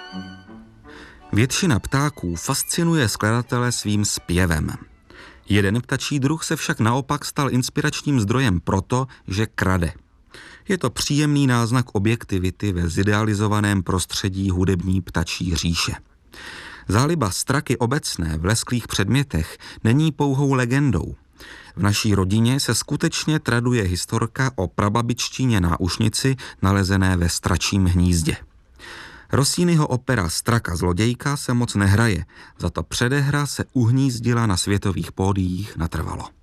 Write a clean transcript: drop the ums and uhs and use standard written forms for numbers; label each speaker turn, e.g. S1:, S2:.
S1: Většina ptáků fascinuje skladatele svým zpěvem. Jeden ptačí druh se však naopak stal inspiračním zdrojem proto, že krade. Je to příjemný náznak objektivity ve zidealizovaném prostředí hudební ptačí říše. Záliba straky obecné v lesklých předmětech není pouhou legendou. V naší rodině se skutečně traduje historka o prababičtině náušnici nalezené ve stračím hnízdě. Rossiniho opera Straka zlodějka se moc nehraje, za to předehra se uhnízdila na světových pódiích natrvalo.